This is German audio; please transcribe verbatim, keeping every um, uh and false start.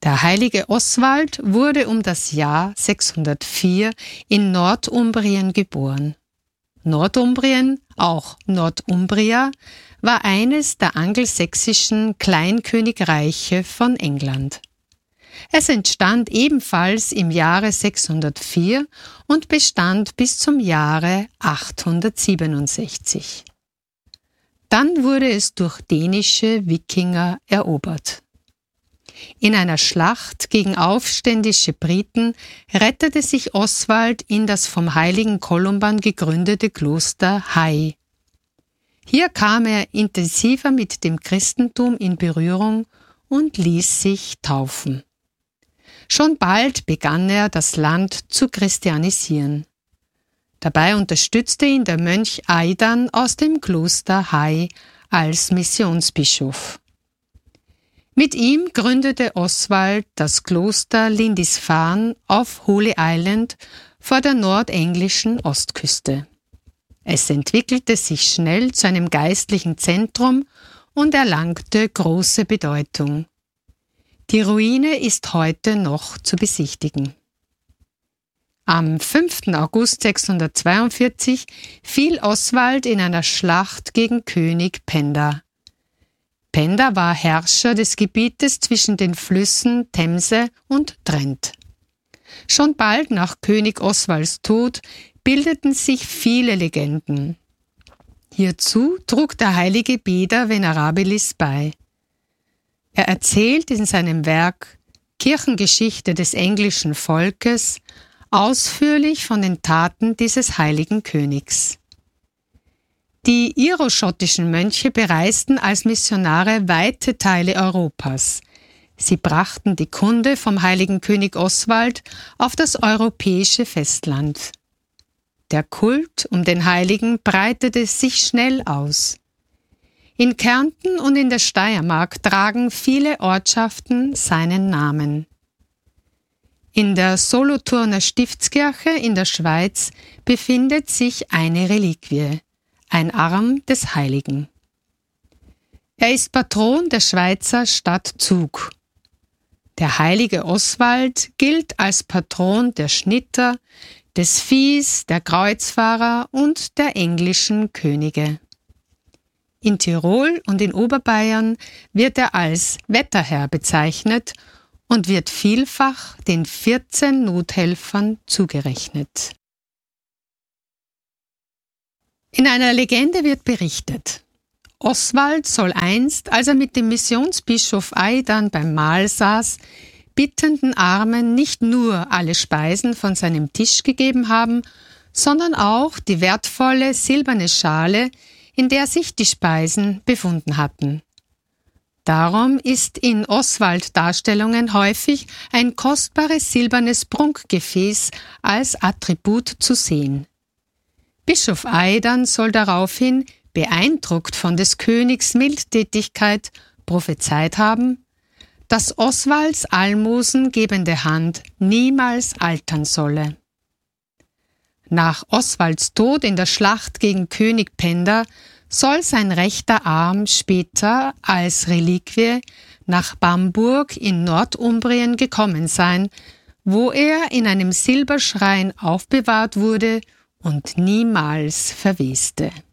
Der heilige Oswald wurde um das Jahr sechshundertvier in Nordumbrien geboren. Nordumbrien, auch Northumbria, war eines der angelsächsischen Kleinkönigreiche von England. Es entstand ebenfalls im Jahre sechshundertvier und bestand bis zum Jahre achthundertsiebenundsechzig. Dann wurde es durch dänische Wikinger erobert. In einer Schlacht gegen aufständische Briten rettete sich Oswald in das vom heiligen Kolumban gegründete Kloster Hay. Hier kam er intensiver mit dem Christentum in Berührung und ließ sich taufen. Schon bald begann er, das Land zu christianisieren. Dabei unterstützte ihn der Mönch Aidan aus dem Kloster Hay als Missionsbischof. Mit ihm gründete Oswald das Kloster Lindisfarne auf Holy Island vor der nordenglischen Ostküste. Es entwickelte sich schnell zu einem geistlichen Zentrum und erlangte große Bedeutung. Die Ruine ist heute noch zu besichtigen. Am fünften August sechshundertzweiundvierzig fiel Oswald in einer Schlacht gegen König Penda. Penda war Herrscher des Gebietes zwischen den Flüssen Themse und Trent. Schon bald nach König Oswalds Tod bildeten sich viele Legenden. Hierzu trug der heilige Beda Venerabilis bei. Er erzählt in seinem Werk Kirchengeschichte des englischen Volkes ausführlich von den Taten dieses heiligen Königs. Die iroschottischen Mönche bereisten als Missionare weite Teile Europas. Sie brachten die Kunde vom heiligen König Oswald auf das europäische Festland. Der Kult um den Heiligen breitete sich schnell aus. In Kärnten und in der Steiermark tragen viele Ortschaften seinen Namen. In der Solothurner Stiftskirche in der Schweiz befindet sich eine Reliquie, ein Arm des Heiligen. Er ist Patron der Schweizer Stadt Zug. Der heilige Oswald gilt als Patron der Schnitter, des Viehs, der Kreuzfahrer und der englischen Könige. In Tirol und in Oberbayern wird er als Wetterherr bezeichnet und wird vielfach den vierzehn Nothelfern zugerechnet. In einer Legende wird berichtet, Oswald soll einst, als er mit dem Missionsbischof Aidan beim Mahl saß, bittenden Armen nicht nur alle Speisen von seinem Tisch gegeben haben, sondern auch die wertvolle silberne Schale, in der sich die Speisen befunden hatten. Darum ist in Oswald-Darstellungen häufig ein kostbares silbernes Prunkgefäß als Attribut zu sehen. Bischof Aidan soll daraufhin, beeindruckt von des Königs Mildtätigkeit, prophezeit haben, dass Oswalds almosengebende Hand niemals altern solle. Nach Oswalds Tod in der Schlacht gegen König Penda soll sein rechter Arm später als Reliquie nach Bamburg in Nordumbrien gekommen sein, wo er in einem Silberschrein aufbewahrt wurde und niemals verweste.